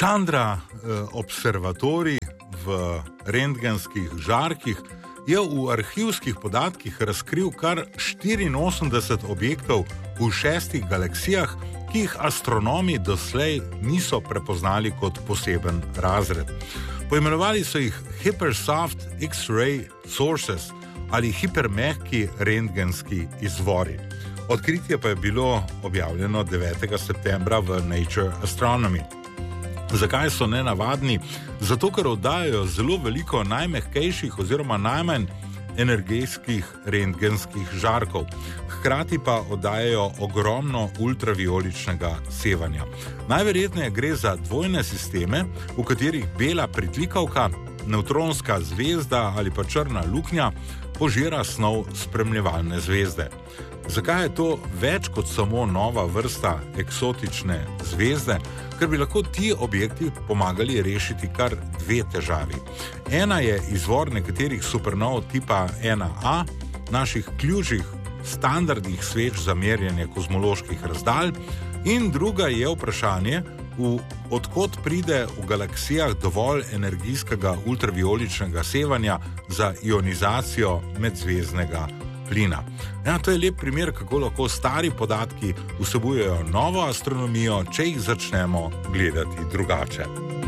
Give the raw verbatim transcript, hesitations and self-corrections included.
Chandra eh, observatorij v rentgenskih žarkih je v arhivskih podatkih razkril kar štiriinosemdeset objektov v šestih galaksijah, ki jih astronomi doslej niso prepoznali kot poseben razred. Poimenovali so jih Hypersoft X-ray sources ali hipermehki rentgenski izvori. Odkritje pa je bilo objavljeno devetega septembra v Nature Astronomy. Zakaj so nenavadni? Zato, ker oddajajo zelo veliko najmehkejših oziroma najmanj energetskih rentgenskih žarkov. Hkrati pa oddajajo ogromno ultravijoličnega sevanja. Najverjetneje gre za dvojne sisteme, v katerih bela pritlikavka, nevtronska zvezda ali pa črna luknja požira snov spremljevalne zvezde. Zakaj je to več kot samo nova vrsta eksotične zvezde? Ker bi lahko ti objekti pomagali rešiti kar dve težavi. Ena je izvor nekaterih supernov tipa ena A, naših ključnih standardnih sveč za merjenje kozmoloških razdalj, in druga je vprašanje, v odkot pride v galaksijah dovolj energijskega ultravijoličnega sevanja za ionizacijo medzvezdnega plina. Ja, to je lep primer, kako lahko stari podatki vsebujejo novo astronomijo, če jih začnemo gledati drugače.